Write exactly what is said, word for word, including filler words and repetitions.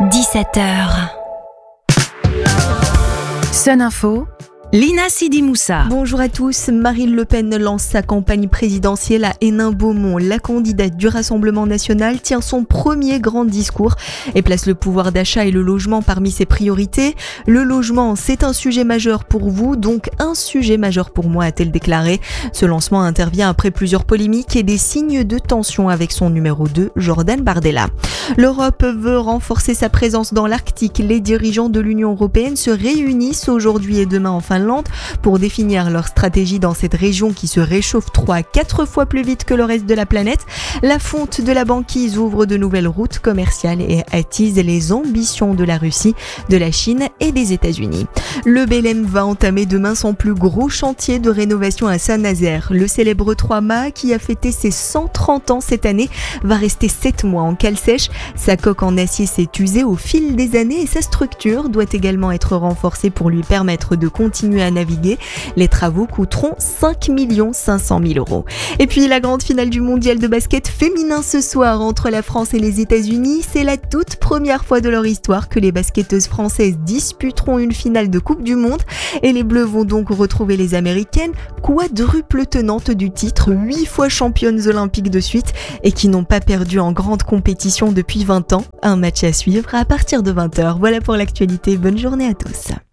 dix-sept heures. Sun Info, Lina Sidi Moussa. Bonjour à tous. Marine Le Pen lance sa campagne présidentielle à Hénin-Beaumont. La candidate du Rassemblement national tient son premier grand discours et place le pouvoir d'achat et le logement parmi ses priorités. Le logement, c'est un sujet majeur pour vous, donc un sujet majeur pour moi, a-t-elle déclaré. Ce lancement intervient après plusieurs polémiques et des signes de tension avec son numéro deux, Jordan Bardella. L'Europe veut renforcer sa présence dans l'Arctique. Les dirigeants de l'Union européenne se réunissent aujourd'hui et demain en Finlande pour définir leur stratégie dans cette région qui se réchauffe trois à quatre fois plus vite que le reste de la planète. La fonte de la banquise ouvre de nouvelles routes commerciales et attise les ambitions de la Russie, de la Chine et des États-Unis. Le Belém va entamer demain son plus gros chantier de rénovation à Saint-Nazaire. Le célèbre trois mâts qui a fêté ses cent trente ans cette année va rester sept mois en cale sèche. Sa coque en acier s'est usée au fil des années et sa structure doit également être renforcée pour lui permettre de continuer à naviguer. Les travaux coûteront cinq millions cinq cent mille euros. Et puis la grande finale du mondial de basket féminin ce soir entre la France et les États-Unis. C'est la toute première fois de leur histoire que les basketteuses françaises disputeront une finale de Coupe du Monde et les Bleus vont donc retrouver les Américaines, quadruple tenantes du titre, huit fois championnes olympiques de suite et qui n'ont pas perdu en grande compétition depuis vingt ans. Un match à suivre à partir de vingt heures. Voilà pour l'actualité. Bonne journée à tous.